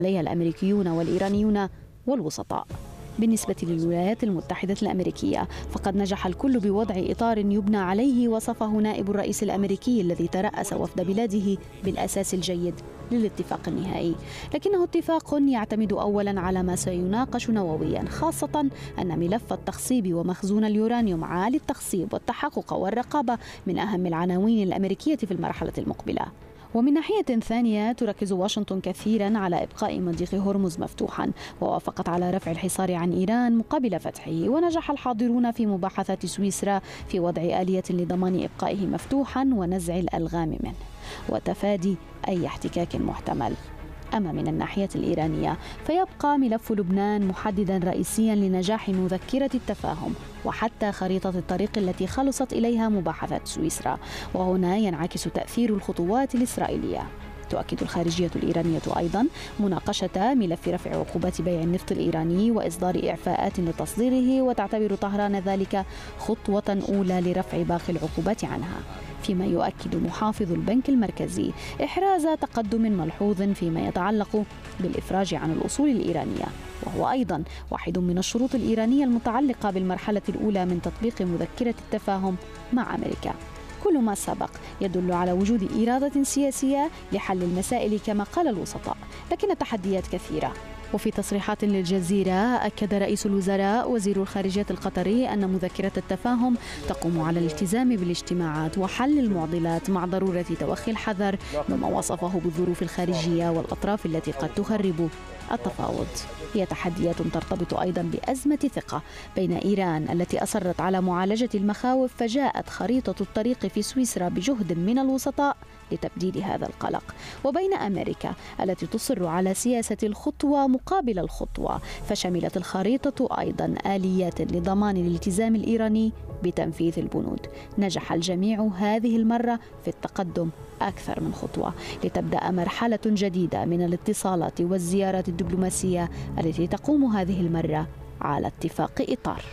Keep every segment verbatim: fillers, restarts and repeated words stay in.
عليها الأمريكيون والإيرانيون والوسطاء. بالنسبة للولايات المتحدة الأمريكية فقد نجح الكل بوضع إطار يبنى عليه وصفه نائب الرئيس الأمريكي الذي ترأس وفد بلاده بالأساس الجيد للاتفاق النهائي، لكنه اتفاق يعتمد أولا على ما سيناقش نوويا، خاصة أن ملف التخصيب ومخزون اليورانيوم عالي التخصيب والتحقق والرقابة من أهم العناوين الأمريكية في المرحلة المقبلة. ومن ناحية ثانية تركز واشنطن كثيرا على إبقاء مضيق هرمز مفتوحا، ووافقت على رفع الحصار عن إيران مقابل فتحه. ونجح الحاضرون في مباحثات سويسرا في وضع آلية لضمان إبقائه مفتوحا ونزع الألغام منه وتفادي أي احتكاك محتمل. أما من الناحية الإيرانية فيبقى ملف لبنان محددا رئيسيا لنجاح مذكرة التفاهم وحتى خريطة الطريق التي خلصت إليها مباحثات سويسرا، وهنا ينعكس تأثير الخطوات الإسرائيلية. تؤكد الخارجية الإيرانية أيضا مناقشة ملف رفع عقوبات بيع النفط الإيراني وإصدار إعفاءات لتصديره، وتعتبر طهران ذلك خطوة أولى لرفع باقي العقوبات عنها، فيما يؤكد محافظ البنك المركزي إحراز تقدم ملحوظ فيما يتعلق بالإفراج عن الأصول الإيرانية، وهو أيضا واحد من الشروط الإيرانية المتعلقة بالمرحلة الأولى من تطبيق مذكرة التفاهم مع أمريكا. كل ما سبق يدل على وجود إرادة سياسية لحل المسائل كما قال الوسطاء، لكن التحديات كثيرة. وفي تصريحات للجزيرة أكد رئيس الوزراء وزير الخارجية القطري أن مذكرة التفاهم تقوم على الالتزام بالاجتماعات وحل المعضلات مع ضرورة توخي الحذر مما وصفه بالظروف الخارجية والأطراف التي قد تخرب التفاوض. هي تحديات ترتبط أيضا بأزمة ثقة بين إيران التي أصرت على معالجة المخاوف، فجاءت خريطة الطريق في سويسرا بجهد من الوسطاء لتبديد هذا القلق، وبين أمريكا التي تصر على سياسة الخطوة مقابل الخطوة، فشملت الخريطة أيضا آليات لضمان الالتزام الإيراني بتنفيذ البنود. نجح الجميع هذه المرة في التقدم أكثر من خطوة لتبدأ مرحلة جديدة من الاتصالات والزيارات الدبلوماسية التي تقوم هذه المرة على اتفاق إطار.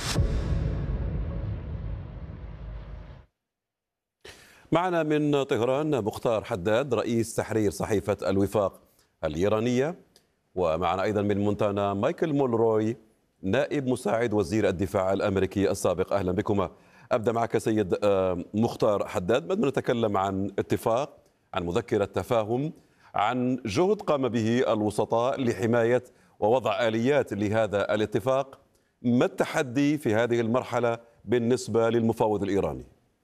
معنا من طهران مختار حداد رئيس تحرير صحيفة الوفاق الإيرانية، ومعنا أيضا من مونتانا مايكل مولروي نائب مساعد وزير الدفاع الأمريكي السابق. أهلا بكما. أبدأ معك سيد مختار حداد. بدنا نتكلم عن اتفاق، عن مذكرة تفاهم، عن جهد قام به الوسطاء لحماية ووضع آليات لهذا الاتفاق. ما التحدي في هذه المرحلة بالنسبة للمفاوض الإيراني؟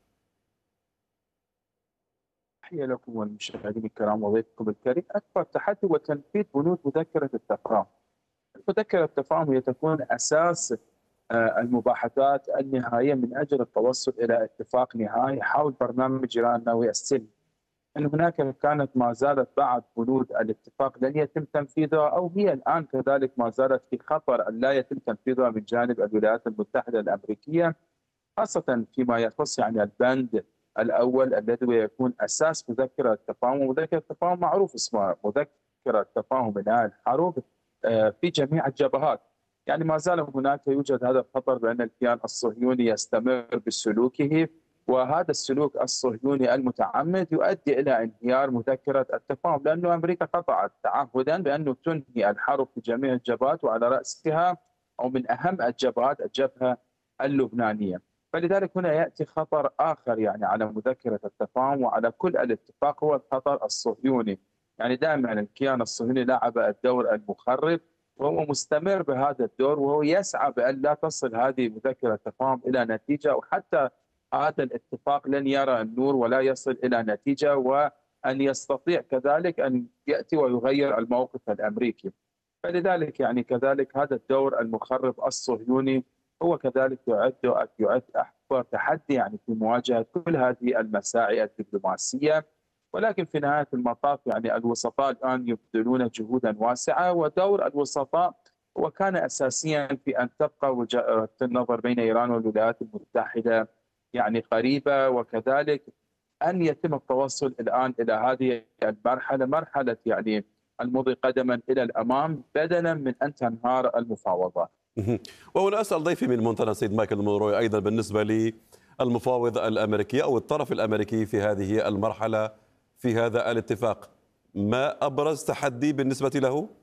تحية لكم والمشاهدين الكرام وضيفكم الكريم. أكبر تحدي هو تنفيذ بنود مذكرة التفاهم. مذكرة التفاهم هي تكون أساس المباحثات النهائية من أجل التوصل إلى اتفاق نهائي حول برنامج إيران النووي السلمي. أن هناك كانت ما زالت بعض بنود الاتفاق لن يتم تنفيذها، أو هي الآن كذلك ما زالت في خطر أن لا يتم تنفيذها من جانب الولايات المتحدة الأمريكية، خاصة فيما يخص يعني البند الأول الذي يكون أساس مذكرة التفاهم. ومذكرة التفاهم معروف اسمها مذكرة تفاهم إنهاء الحرب في جميع الجبهات. يعني ما زال هناك يوجد هذا الخطر بأن الكيان الصهيوني يستمر بسلوكه، وهذا السلوك الصهيوني المتعمد يؤدي إلى انهيار مذكرة التفاهم، لأن أمريكا قطعت تعهدا بأنه تنهي الحرب في جميع الجبهات، وعلى رأسها أو من أهم الجبهات الجبهة اللبنانية. فلذلك هنا يأتي خطر آخر يعني على مذكرة التفاهم وعلى كل الاتفاق، هو الخطر الصهيوني. يعني دائما الكيان الصهيوني لعب الدور المخرب، وهو مستمر بهذا الدور، وهو يسعى بأن لا تصل هذه مذكرة التفاهم إلى نتيجة، وحتى هذا الاتفاق لن يرى النور ولا يصل إلى نتيجة، وأن يستطيع كذلك أن يأتي ويغير الموقف الأمريكي. فلذلك يعني كذلك هذا الدور المخرب الصهيوني هو كذلك يعد يعد أكبر تحدي يعني في مواجهة كل هذه المساعي الدبلوماسية. ولكن في نهاية المطاف يعني الوسطاء الآن يبذلون جهودا واسعة، ودور الوسطاء وكان أساسيا في أن تبقى وجهة النظر بين إيران والولايات المتحدة يعني قريبة، وكذلك أن يتم التوصل الآن إلى هذه المرحلة، مرحلة يعني المضي قدما إلى الأمام بدلا من أن تنهار المفاوضات. وهنا أسأل ضيفي من مونتانا سيد مايكل مولروي أيضا بالنسبة للمفاوض الأمريكي أو الطرف الأمريكي في هذه المرحلة في هذا الاتفاق، ما أبرز تحدي بالنسبة له؟